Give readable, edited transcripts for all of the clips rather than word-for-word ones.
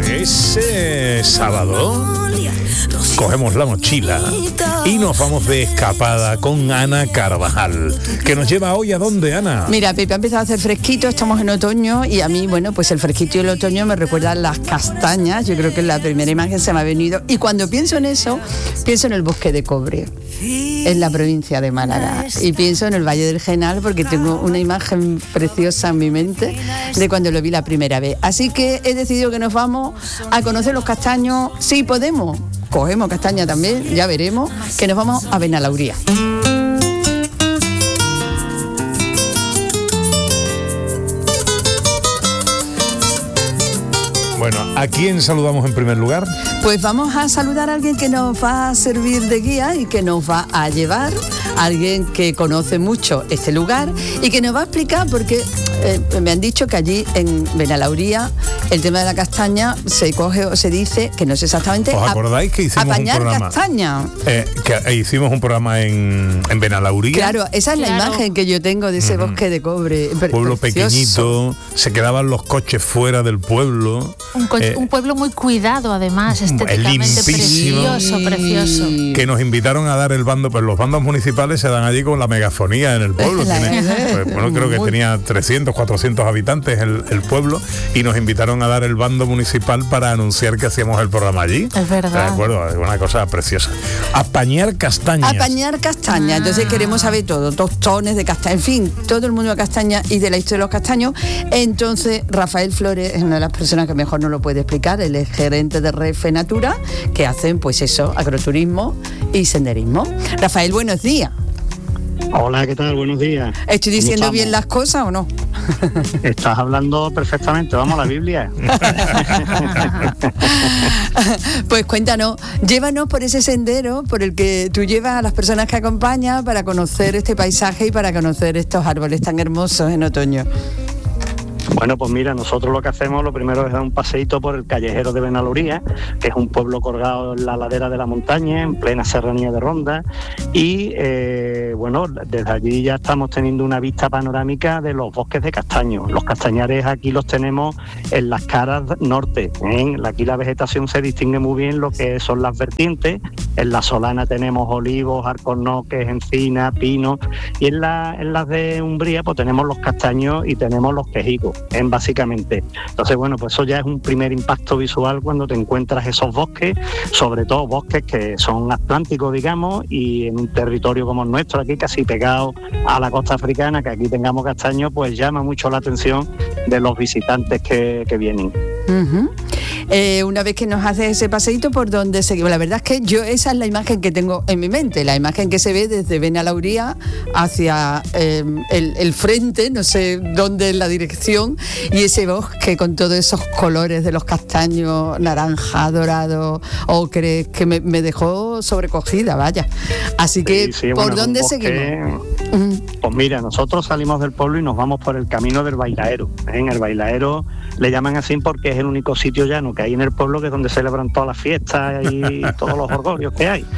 Ese sábado cogemos la mochila y nos vamos de escapada con Ana Carvajal, que nos lleva hoy ¿a dónde, Ana? Mira, Pepe, ha empezado a hacer fresquito, estamos en otoño y a mí, bueno, pues el fresquito y el otoño me recuerdan las castañas. Yo creo que la primera imagen se me ha venido, y cuando pienso en eso, pienso en el bosque de Cobre, en la provincia de Málaga, y pienso en el Valle del Genal porque tengo una imagen preciosa en mi mente de cuando lo vi la primera vez. Así que he decidido que nos vamos a conocer los castaños. Sí podemos, cogemos castaña también, ya veremos, que nos vamos a Benalauría. Bueno, ¿a quién saludamos en primer lugar? Pues vamos a saludar a alguien que nos va a servir de guía y que nos va a llevar, a alguien que conoce mucho este lugar y que nos va a explicar, porque me han dicho que allí en Benalauría el tema de la castaña se coge o se dice, que no sé exactamente, ¿os acordáis que hicimos apañar un programa? Castaña. Que hicimos un programa en Benalauría. Claro, esa es la imagen que yo tengo de ese bosque de Cobre. Pueblo precioso. Pequeñito, se quedaban los coches fuera del pueblo. Un pueblo muy cuidado, además, estéticamente precioso. Que nos invitaron a dar el bando, pues los bandos municipales se dan allí con la megafonía en el pueblo. Creo que tenía 300, 400 habitantes el pueblo, y nos invitaron a dar el bando municipal para anunciar que hacíamos el programa allí. Es verdad. De acuerdo, es una cosa preciosa. Apañar castañas. Apañar castaña. Entonces queremos saber todo, tostones de castaña, en fin, todo el mundo de castaña y de la historia de los castaños. Entonces Rafael Flores es una de las personas que mejor nos lo puede explicar. Él es gerente de Renfe Natura, que hacen pues eso, agroturismo y senderismo. Rafael, buenos días. Hola, ¿qué tal? Buenos días. ¿Estoy diciendo bien las cosas o no? Estás hablando perfectamente, vamos a la Biblia. Pues cuéntanos, llévanos por ese sendero por el que tú llevas a las personas que acompañas para conocer este paisaje y para conocer estos árboles tan hermosos en otoño. Bueno, pues mira, nosotros lo que hacemos, lo primero es dar un paseíto por el Callejero de Benalauría, que es un pueblo colgado en la ladera de la montaña, en plena serranía de Ronda, y desde allí ya estamos teniendo una vista panorámica de los bosques de castaños. Los castañares aquí los tenemos en las caras norte, Aquí la vegetación se distingue muy bien lo que son las vertientes. En la Solana tenemos olivos, alcornoques, encina, pino, y en las de Umbría pues tenemos los castaños y tenemos los quejigos, básicamente. Entonces, bueno, pues eso ya es un primer impacto visual cuando te encuentras esos bosques, sobre todo bosques que son atlánticos, digamos, y en un territorio como el nuestro, aquí casi pegado a la costa africana, que aquí tengamos castaños, pues llama mucho la atención de los visitantes que vienen. Uh-huh. Una vez que nos haces ese paseíto, ¿por dónde seguimos? La verdad es que esa es la imagen que tengo en mi mente, la imagen que se ve desde Benalauría hacia el frente, no sé dónde es la dirección, y ese bosque con todos esos colores de los castaños, naranja, dorado, ocre, que me dejó sobrecogida, vaya. Así que, sí, ¿por dónde seguimos? Pues mira, nosotros salimos del pueblo y nos vamos por el camino del Bailaero. En el Bailaero le llaman así porque es el único sitio llano que hay en el pueblo, que es donde celebran todas las fiestas y todos los orgullos que hay.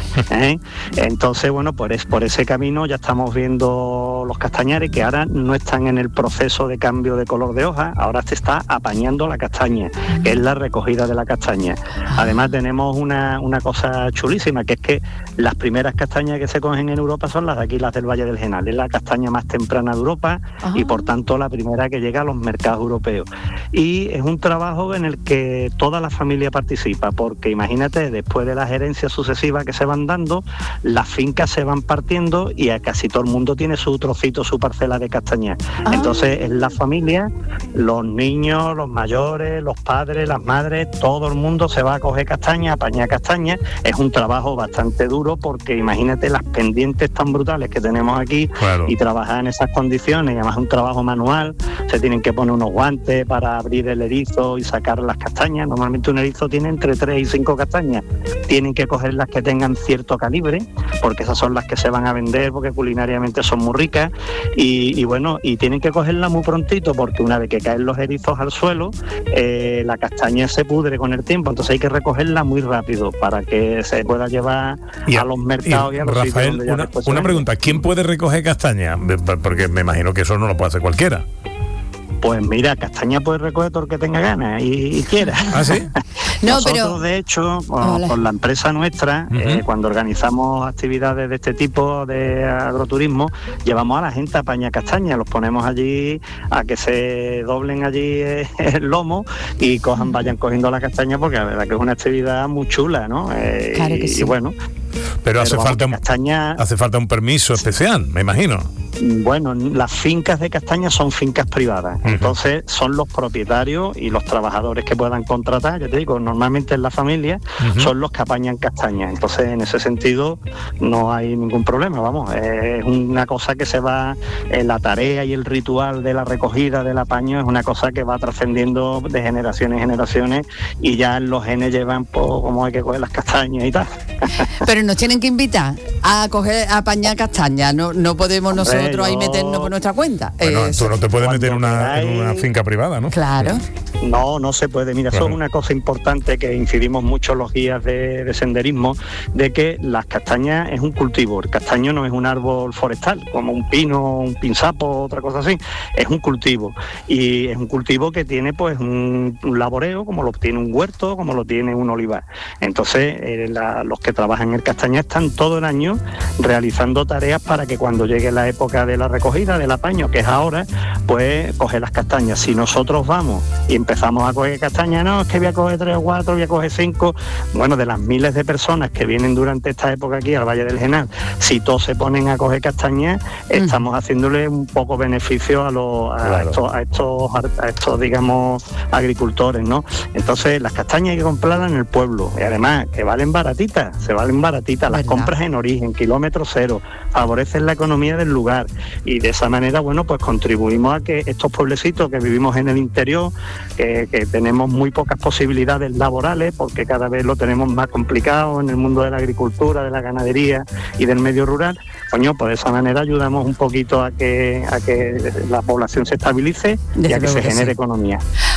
Entonces, bueno, pues por ese camino ya estamos viendo los castañares, que ahora no están en el proceso de cambio de color de hoja, ahora se está apañando la castaña, que es la recogida de la castaña. Además tenemos una cosa chulísima, que es que las primeras castañas que se cogen en Europa son las de aquí, las del Valle del Genal. Es la castaña más temprana de Europa y por tanto la primera que llega a los mercados europeos. Y es un trabajo en el que toda la familia participa, porque imagínate, después de las herencias sucesivas que se van dando, las fincas se van partiendo y a casi todo el mundo tiene su trocito, su parcela de castaña. Entonces es la familia, los niños, los mayores, los padres, las madres, todo el mundo se va a coger castaña, a apañar castaña. Es un trabajo bastante duro porque imagínate las pendientes tan brutales que tenemos aquí, claro. Y trabajar en esas condiciones, y además es un trabajo manual, se tienen que poner unos guantes para abrir el erizo y sacar las castañas. Normalmente un erizo tiene entre 3 y 5 castañas, tienen que coger las que tengan cierto calibre, porque esas son las que se van a vender, porque culinariamente son muy ricas, y tienen que cogerla muy prontito, porque una vez que caen los erizos al suelo, la castaña se pudre con el tiempo, entonces hay que recogerla muy rápido para que se pueda llevar a los mercados y a los Rafael, sitios donde una pregunta, ¿quién puede recoger castaña? Porque me imagino que eso no lo puede hacer cualquiera. Pues mira, castaña puede recoger todo el que tenga ganas y quiera. ¿Ah, sí? No, Nosotros, pero... de hecho, con la empresa nuestra, cuando organizamos actividades de este tipo de agroturismo, llevamos a la gente a apañar castaña, los ponemos allí a que se doblen allí el lomo y vayan cogiendo la castaña, porque la verdad que es una actividad muy chula, ¿no? Claro que sí. Y bueno... Pero hace falta un permiso especial, me imagino. Bueno, las fincas de castaña son fincas privadas, entonces son los propietarios y los trabajadores que puedan contratar, ya te digo, normalmente en la familia, son los que apañan castaña, entonces en ese sentido no hay ningún problema, vamos, es una cosa que se va, la tarea y el ritual de la recogida del apaño es una cosa que va trascendiendo de generaciones en generaciones y ya los genes llevan cómo hay que coger las castañas y tal. Pero nos tienen que invitar a apañar castaña, no podemos nosotros ahí meternos por nuestra cuenta. Bueno, tú no te puedes meter en una finca privada, ¿no? Claro. No se puede. Mira, eso es una cosa importante que incidimos mucho los guías de senderismo, de que las castañas es un cultivo. El castaño no es un árbol forestal, como un pino, un pinzapo, otra cosa así. Es un cultivo. Y es un cultivo que tiene pues un laboreo, como lo tiene un huerto, como lo tiene un olivar. Entonces, los que trabajan en el castaña están todo el año realizando tareas para que cuando llegue la época de la recogida, del apaño, que es ahora, pues coger las castañas. Si nosotros vamos y empezamos a coger castañas, no, es que voy a coger 3 o 4, voy a coger 5, bueno, de las miles de personas que vienen durante esta época aquí al Valle del Genal, si todos se ponen a coger castañas, estamos haciéndole un poco beneficio a estos, digamos, agricultores, ¿no? Entonces, las castañas hay que comprarlas en el pueblo, y además, que valen baratitas, las compras en origen, kilómetro cero, favorecen la economía del lugar, y de esa manera, bueno, pues contribuimos a que estos pueblecitos que vivimos en el interior, que tenemos muy pocas posibilidades laborales, porque cada vez lo tenemos más complicado en el mundo de la agricultura, de la ganadería y del medio rural, coño, pues de esa manera ayudamos un poquito a que la población se estabilice y a que se genere economía.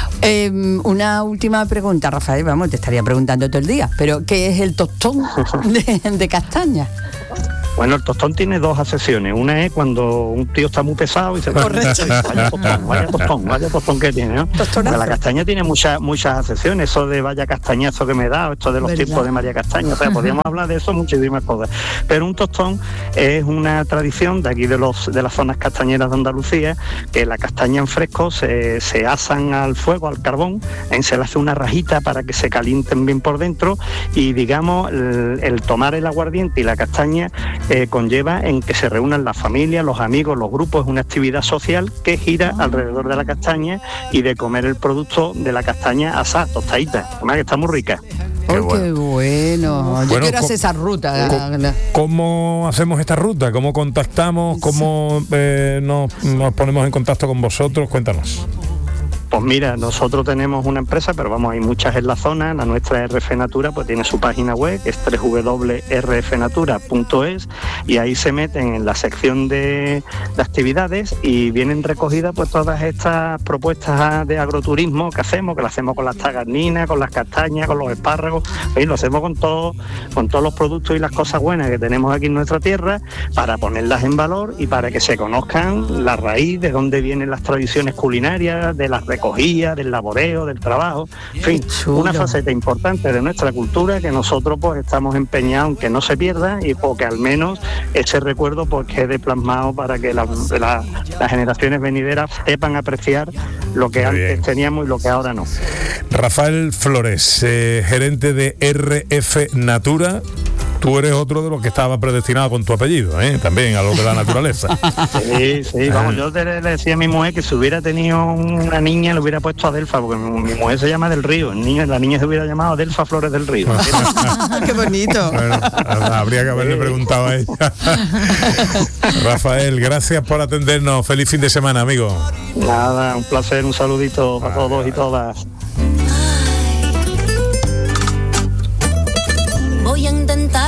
Una última pregunta, Rafael, vamos, te estaría preguntando todo el día, pero ¿qué es el tostón de castaña? Bueno, el tostón tiene 2 acepciones. Una es cuando un tío está muy pesado y se pone, vaya tostón que tiene, ¿no? La castaña tiene muchas acepciones, eso de vaya castañazo que me da, esto de los tiempos de María Castaña, o sea, podríamos hablar de eso muchísimas cosas. Pero un tostón es una tradición de aquí de las zonas castañeras de Andalucía, que la castaña en fresco se asan al fuego, al carbón, se le hace una rajita para que se calienten bien por dentro, y digamos, el tomar el aguardiente y la castaña conlleva en que se reúnan las familias, los amigos, los grupos. Es una actividad social que gira alrededor de la castaña y de comer el producto de la castaña asada, tostadita, además que está muy rica. Qué bueno. Yo quiero hacer esa ruta. ¿Cómo hacemos esta ruta? ¿Cómo contactamos? ¿Cómo nos ponemos en contacto con vosotros? Cuéntanos. Pues mira, nosotros tenemos una empresa, pero vamos, hay muchas en la zona. La nuestra RF Natura pues tiene su página web, que es www.rfnatura.es, y ahí se meten en la sección de actividades y vienen recogidas pues todas estas propuestas de agroturismo que hacemos, que lo hacemos con las tagarninas, con las castañas, con los espárragos, y lo hacemos con todos los productos y las cosas buenas que tenemos aquí en nuestra tierra, para ponerlas en valor y para que se conozcan la raíz, de dónde vienen las tradiciones culinarias, de las recogida, del laboreo, del trabajo, en fin, una faceta importante de nuestra cultura que nosotros pues estamos empeñados en que no se pierda, y porque al menos ese recuerdo pues quede plasmado para que las generaciones venideras sepan apreciar lo que antes teníamos y lo que ahora no. Rafael Flores, gerente de RF Natura. Tú eres otro de los que estaba predestinado con tu apellido, también a lo de la naturaleza. Sí, vamos, yo le decía a mi mujer que si hubiera tenido una niña le hubiera puesto Adelfa, porque mi mujer se llama Del Río, la niña se hubiera llamado Adelfa Flores del Río. ¡Qué bonito! Bueno, habría que haberle preguntado a ella. Rafael, gracias por atendernos. Feliz fin de semana, amigo. Nada, un placer, un saludito a todos y todas.